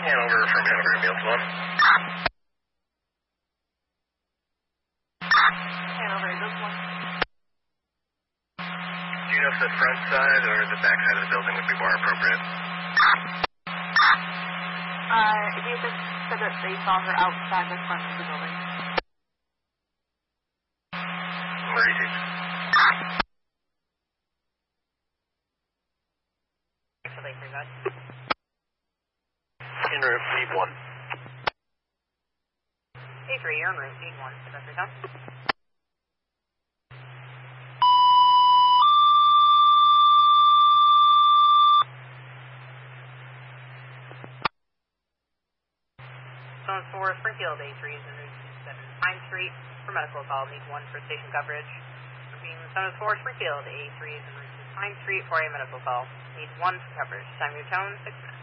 Hanover from Hanover Ambulance 1. Hanover Ambulance 1. Do you know if the front side or the back side of the building would be more appropriate? He just said that they saw her outside the front of the building. Where is it? En route, need 1. A3, you're en route, need 1. Professor Tom. Zone 4, Springfield, A3 is en route to 7 Pine Street for medical call, need 1 for station coverage. Repeating, Zone 4, Springfield, A3 is en route to Pine Street for a medical call, need 1 for coverage. Time your tone, 6 minutes.